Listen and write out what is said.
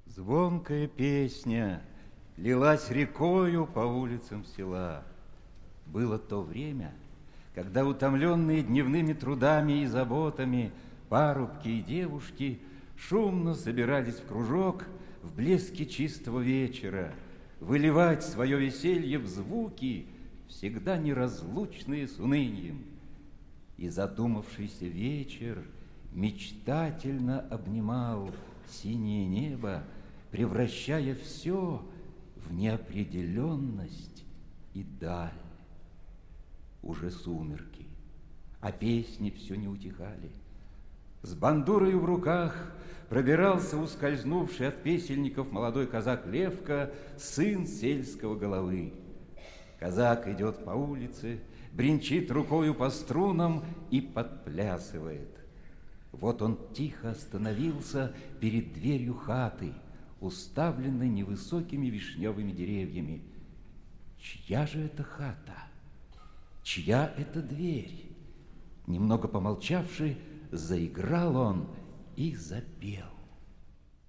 Звонкая песня лилась рекою по улицам села. Было то время, когда утомленные дневными трудами и заботами парубки и девушки шумно собирались в кружок в блеске чистого вечера, выливать свое веселье в звуки, всегда неразлучные с унынием. И задумавшийся вечер мечтательно обнимал синее небо, превращая все в неопределенность и даль. Уже сумерки, а песни все не утихали. С бандурою в руках пробирался ускользнувший от песельников молодой казак Левка, сын сельского головы. Казак идет по улице, бренчит рукою по струнам и подплясывает. Вот он тихо остановился перед дверью хаты, уставленной невысокими вишневыми деревьями. Чья же это хата? Чья это дверь? Немного помолчавши, заиграл он и запел.